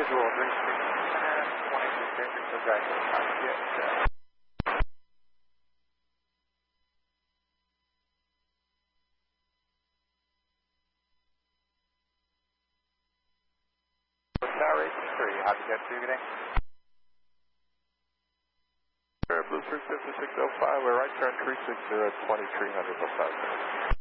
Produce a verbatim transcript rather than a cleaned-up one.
visual, green screen, and twenty-two fifty, so guys, time to get set. Tower eighty-three, how to get to you today? Blue three fifty-six oh five, we're right turn three six zero, twenty-three hundred,